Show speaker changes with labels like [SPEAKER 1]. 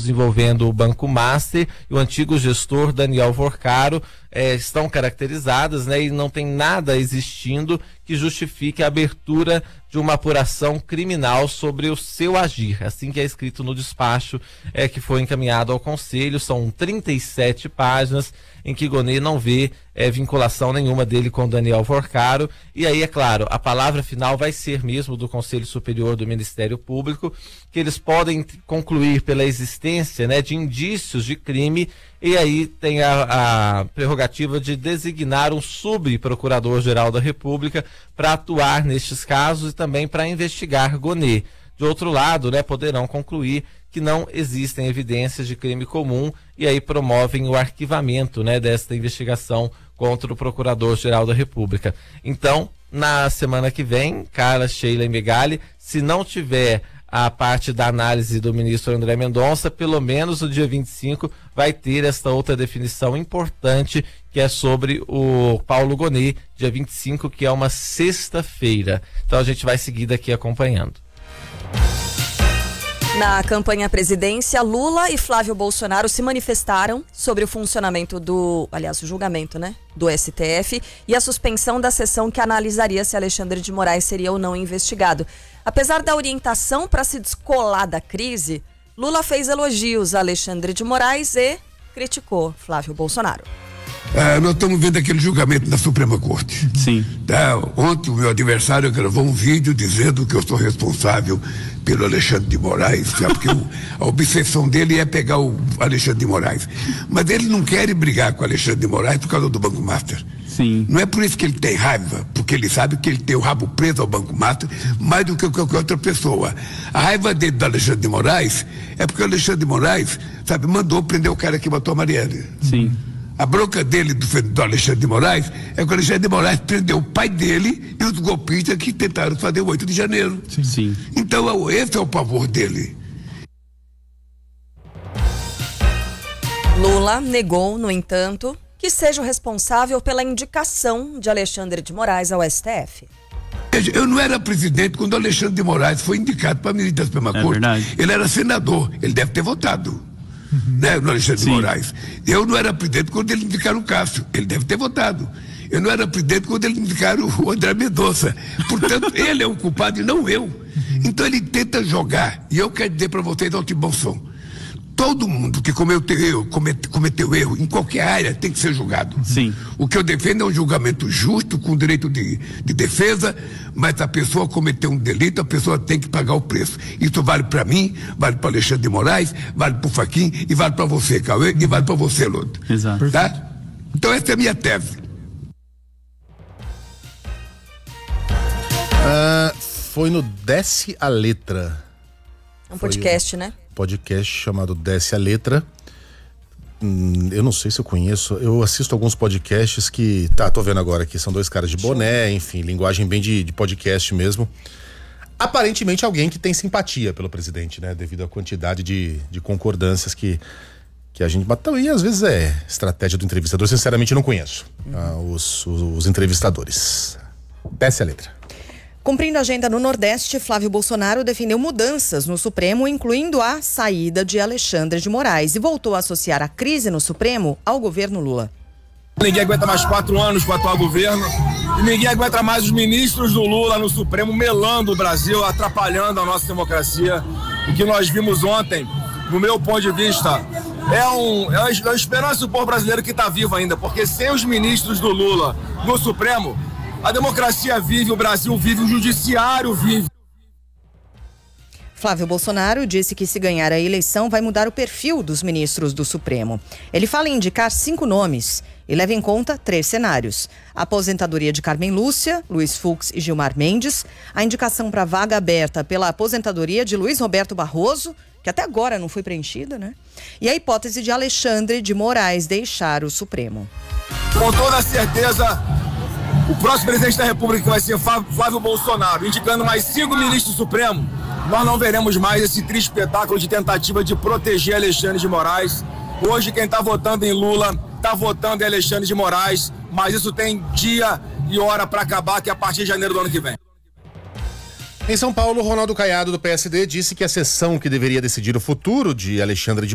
[SPEAKER 1] processos envolvendo o Banco Master e o antigo gestor Daniel Vorcaro estão caracterizadas, né, e não tem nada existindo que justifique a abertura de uma apuração criminal sobre o seu agir, assim que é escrito no despacho que foi encaminhado ao Conselho. São 37 páginas em que Gonê não vê vinculação nenhuma dele com Daniel Vorcaro, e aí, é claro, a palavra final vai ser mesmo do Conselho Superior do Ministério Público, que eles podem concluir pela existência, né, de indícios de crime, e aí tem a prerrogativa de designar um subprocurador-geral da República para atuar nestes casos e também para investigar Gonê. De outro lado, né, poderão concluir que não existem evidências de crime comum e aí promovem o arquivamento, né, desta investigação contra o Procurador-Geral da República. Então, na semana que vem, Carla, Sheila e Megali, se não tiver a parte da análise do ministro André Mendonça, pelo menos no dia 25 vai ter esta outra definição importante, que é sobre o Paulo Gonê, dia 25, que é uma sexta-feira. Então a gente vai seguir daqui acompanhando.
[SPEAKER 2] Na campanha à presidência, Lula e Flávio Bolsonaro se manifestaram sobre o funcionamento o julgamento, né, do STF e a suspensão da sessão que analisaria se Alexandre de Moraes seria ou não investigado. Apesar da orientação para se descolar da crise, Lula fez elogios a Alexandre de Moraes e criticou Flávio Bolsonaro.
[SPEAKER 3] Nós estamos vendo aquele julgamento da Suprema Corte.
[SPEAKER 4] Sim.
[SPEAKER 3] Ontem o meu adversário gravou um vídeo dizendo que eu sou responsável pelo Alexandre de Moraes, porque a obsessão dele é pegar o Alexandre de Moraes. Mas ele não quer brigar com o Alexandre de Moraes por causa do Banco Master.
[SPEAKER 4] Sim.
[SPEAKER 3] Não é por isso que ele tem raiva, porque ele sabe que ele tem o rabo preso ao Banco Master mais do que qualquer outra pessoa. A raiva dele do Alexandre de Moraes é porque o Alexandre de Moraes, mandou prender o cara que matou a Marielle.
[SPEAKER 4] Sim.
[SPEAKER 3] A bronca dele do Alexandre de Moraes é que o Alexandre de Moraes prendeu o pai dele e os golpistas que tentaram fazer o 8 de janeiro.
[SPEAKER 4] Sim.
[SPEAKER 3] Então esse é o pavor dele.
[SPEAKER 2] Lula negou, no entanto, que seja o responsável pela indicação de Alexandre de Moraes ao STF.
[SPEAKER 3] Eu não era presidente quando o Alexandre de Moraes foi indicado para a ministra da Suprema Corte.
[SPEAKER 4] Verdade.
[SPEAKER 3] Ele era senador, ele deve ter votado. Né, no Alexandre de Moraes. Eu não era presidente quando eles indicaram o Cássio, ele deve ter votado. Eu não era presidente quando eles indicaram o André Mendonça. Portanto, ele é o culpado e não eu. Então ele tenta jogar, e eu quero dizer para vocês, alto e bom som, todo mundo que cometeu erro em qualquer área tem que ser julgado.
[SPEAKER 4] Sim.
[SPEAKER 3] O que eu defendo é um julgamento justo, com direito de defesa, mas a pessoa cometeu um delito, a pessoa tem que pagar o preço. Isso vale para mim, vale para Alexandre de Moraes, vale para o Fachin e vale para você, Cauê, e vale para você, Lodo.
[SPEAKER 4] Exato.
[SPEAKER 3] Tá? Então essa é a minha tese.
[SPEAKER 5] Foi no Desce a Letra.
[SPEAKER 2] Um podcast, né?
[SPEAKER 5] Podcast chamado Desce a Letra. Eu não sei se eu conheço, eu assisto alguns podcasts que, tô vendo agora aqui, são dois caras de boné, enfim, linguagem bem de podcast mesmo. Aparentemente alguém que tem simpatia pelo presidente, né, devido à quantidade de concordâncias que a gente... Mas também às vezes é estratégia do entrevistador, sinceramente eu não conheço os entrevistadores. Desce a letra.
[SPEAKER 6] Cumprindo a agenda no Nordeste, Flávio Bolsonaro defendeu mudanças no Supremo, incluindo a saída de Alexandre de Moraes, e voltou a associar a crise no Supremo ao governo Lula.
[SPEAKER 7] Ninguém aguenta mais 4 anos com o atual governo e ninguém aguenta mais os ministros do Lula no Supremo melando o Brasil, atrapalhando a nossa democracia. O que nós vimos ontem, no meu ponto de vista, é uma esperança do povo brasileiro que está vivo ainda, porque sem os ministros do Lula no Supremo, a democracia vive, o Brasil vive, o judiciário vive.
[SPEAKER 6] Flávio Bolsonaro disse que se ganhar a eleição vai mudar o perfil dos ministros do Supremo. Ele fala em indicar 5 nomes e leva em conta 3 cenários. A aposentadoria de Carmen Lúcia, Luiz Fux e Gilmar Mendes, a indicação para vaga aberta pela aposentadoria de Luiz Roberto Barroso, que até agora não foi preenchida, né? E a hipótese de Alexandre de Moraes deixar o Supremo.
[SPEAKER 7] Com toda certeza, o próximo presidente da República, que vai ser Flávio Bolsonaro, indicando mais 5 ministros do Supremo, nós não veremos mais esse triste espetáculo de tentativa de proteger Alexandre de Moraes. Hoje quem está votando em Lula está votando em Alexandre de Moraes, mas isso tem dia e hora para acabar, que é a partir de janeiro do ano que vem.
[SPEAKER 5] Em São Paulo, Ronaldo Caiado, do PSD, disse que a sessão que deveria decidir o futuro de Alexandre de